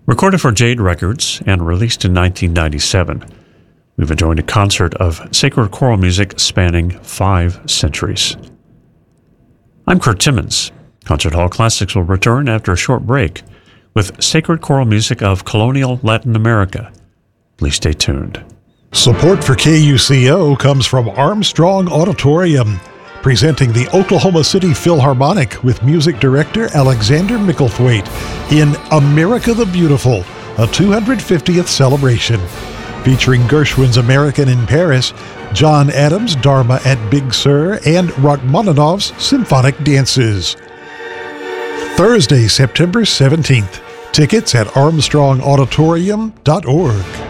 Recorded for Jade Records and released in 1997, we've enjoyed a concert of sacred choral music spanning 5 centuries. I'm Kurt Timmons. Concert Hall Classics will return after a short break with sacred choral music of colonial Latin America. Please stay tuned. Support for KUCO comes from Armstrong Auditorium, presenting the Oklahoma City Philharmonic with music director Alexander Micklethwaite in America the Beautiful, a 250th celebration. Featuring Gershwin's American in Paris, John Adams' Dharma at Big Sur, and Rachmaninoff's Symphonic Dances. Thursday, September 17th. Tickets at armstrongauditorium.org.